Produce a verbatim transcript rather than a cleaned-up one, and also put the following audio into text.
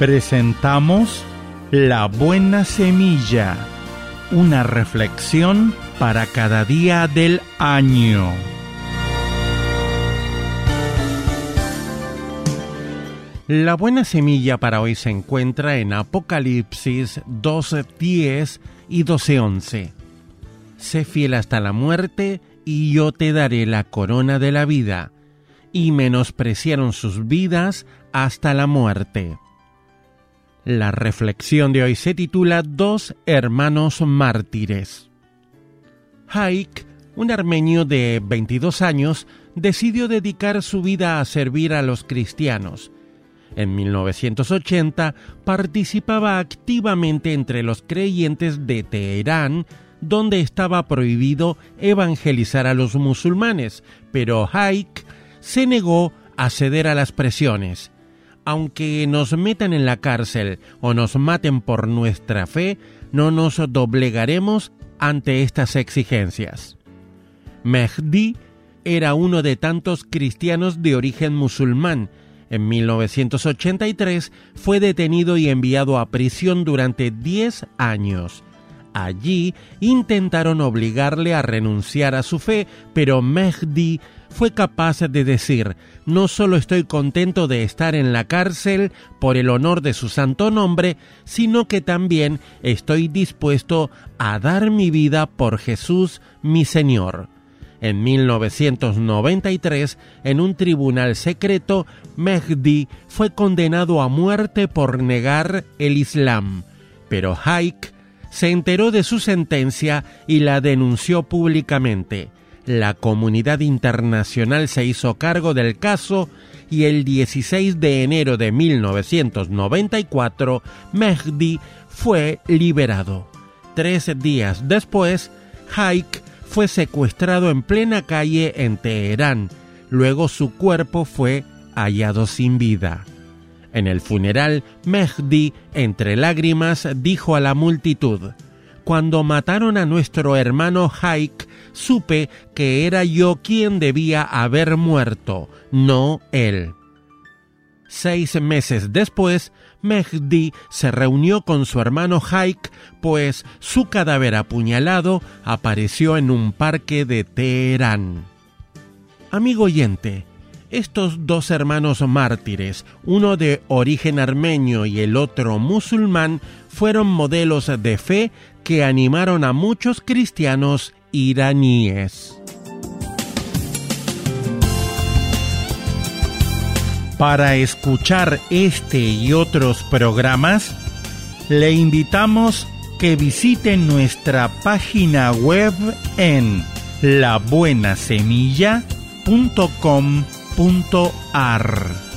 Presentamos La Buena Semilla, una reflexión para cada día del año. La buena semilla para hoy se encuentra en Apocalipsis dos diez y doce once. Sé fiel hasta la muerte, y yo te daré la corona de la vida. Y menospreciaron sus vidas hasta la muerte. La reflexión de hoy se titula Dos hermanos mártires. Haik, un armenio de veintidós años, decidió dedicar su vida a servir a los cristianos. En mil novecientos ochenta participaba activamente entre los creyentes de Teherán, donde estaba prohibido evangelizar a los musulmanes, pero Haik se negó a ceder a las presiones. Aunque nos metan en la cárcel o nos maten por nuestra fe, no nos doblegaremos ante estas exigencias. Mehdi era uno de tantos cristianos de origen musulmán. En mil novecientos ochenta y tres fue detenido y enviado a prisión durante diez años. Allí intentaron obligarle a renunciar a su fe, pero Mehdi fue capaz de decir: no solo estoy contento de estar en la cárcel por el honor de su santo nombre, sino que también estoy dispuesto a dar mi vida por Jesús, mi Señor. En mil novecientos noventa y tres, en un tribunal secreto, Mehdi fue condenado a muerte por negar el Islam, pero Haik se enteró de su sentencia y la denunció públicamente. La comunidad internacional se hizo cargo del caso y el dieciséis de enero de mil novecientos noventa y cuatro, Mehdi fue liberado. Tres días después, Haik fue secuestrado en plena calle en Teherán. Luego su cuerpo fue hallado sin vida. En el funeral, Mehdi, entre lágrimas, dijo a la multitud: «Cuando mataron a nuestro hermano Haik, supe que era yo quien debía haber muerto, no él». Seis meses después, Mehdi se reunió con su hermano Haik, pues su cadáver apuñalado apareció en un parque de Teherán. Amigo oyente, estos dos hermanos mártires, uno de origen armenio y el otro musulmán, fueron modelos de fe que animaron a muchos cristianos iraníes. Para escuchar este y otros programas, le invitamos que visite nuestra página web en la buena semilla punto com punto ar.